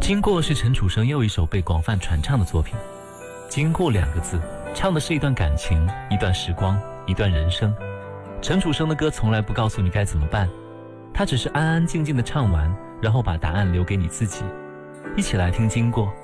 经过是陈楚生又一首被广泛传唱的作品。经过2个字，唱的是一段感情，一段时光，一段人生。陈楚生的歌从来不告诉你该怎么办，他只是安安静静的唱完，然后把答案留给你自己。一起来听经过。